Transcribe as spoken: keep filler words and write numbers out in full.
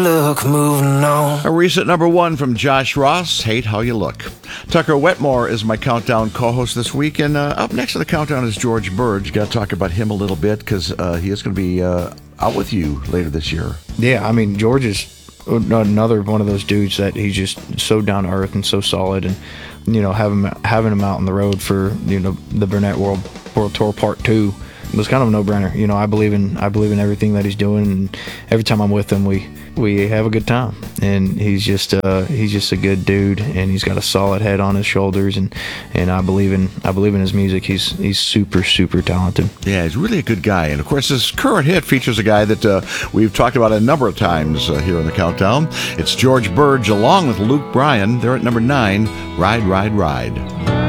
Look, moving on. A recent number one from Josh Ross, Hate How You Look. Tucker Wetmore is my Countdown co-host this week, and uh, up next on the Countdown is George Burge. Got to talk about him a little bit because uh, he is going to be uh, out with you later this year. Yeah, I mean, George is another one of those dudes that he's just so down to earth and so solid, and you know, having having him out on the road for, you know, the Burnett World World Tour Part Two was kind of a no-brainer. You know, I believe in I believe in everything that he's doing, and every time I'm with him, we we have a good time. And he's just uh, he's just a good dude, and he's got a solid head on his shoulders, and, and I believe in I believe in his music. He's he's super super talented. Yeah, he's really a good guy, and of course, this current hit features a guy that uh, we've talked about a number of times uh, here on the Countdown. It's George Burge along with Luke Bryan. They're at number nine. Ride, ride, ride.